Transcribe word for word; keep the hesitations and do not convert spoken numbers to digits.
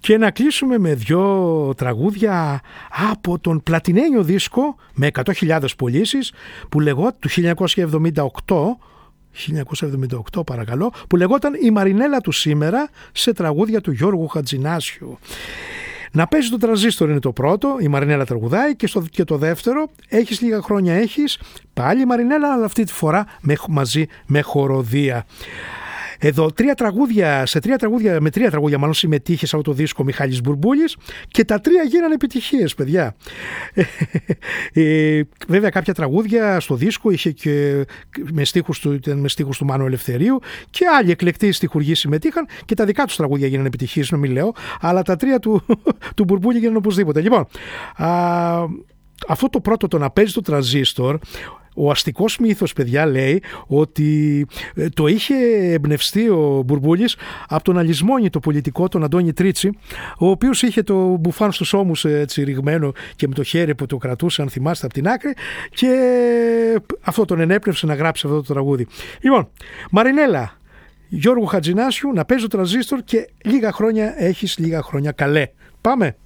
Και να κλείσουμε με δυο τραγούδια από τον πλατινένιο δίσκο με εκατό χιλιάδες πωλήσεις που λεγόταν του χίλια εννιακόσια εβδομήντα οκτώ, χίλια εννιακόσια εβδομήντα οκτώ παρακαλώ, που λεγόταν «Η Μαρινέλα του σήμερα» σε τραγούδια του Γιώργου Χατζηνάσιου. Να παίζει το τρανζίστορ είναι το πρώτο, η Μαρινέλα τραγουδάει, και, στο, και το δεύτερο, «Έχεις λίγα χρόνια έχεις», πάλι η Μαρινέλα, αλλά αυτή τη φορά με, μαζί με χοροδία. Εδώ τρία τραγούδια, σε τρία τραγούδια, με τρία τραγούδια μάλλον συμμετείχε σε αυτό το δίσκο Μιχάλης Μπουρμπούλης και τα τρία γίνανε επιτυχίες, παιδιά. ε, βέβαια κάποια τραγούδια στο δίσκο είχε και με στίχους του, ήταν με στίχους του Μάνου Ελευθερίου και άλλοι εκλεκτοί στιχουργοί συμμετείχαν και τα δικά τους τραγούδια γίνανε επιτυχίες, να μην λέω, αλλά τα τρία του, του Μπουρμπούλη γίνανε οπωσδήποτε. Λοιπόν, α, αυτό το πρώτο, το να παίζει το τρανζίστορ, ο αστικός μύθος, παιδιά, λέει ότι το είχε εμπνευστεί ο Μπουρμπούλης από τον αλυσμόνητο πολιτικό, τον Αντώνη Τρίτσι, ο οποίος είχε το μπουφάν στους ώμους έτσι ρηγμένο και με το χέρι που το κρατούσε, αν θυμάστε, από την άκρη, και αυτό τον ενέπνευσε να γράψει αυτό το τραγούδι. Λοιπόν, Μαρινέλα Γιώργου Χατζηνάσιου, να παίζει το τρανζίστορ και λίγα χρόνια έχεις, λίγα χρόνια καλέ. Πάμε!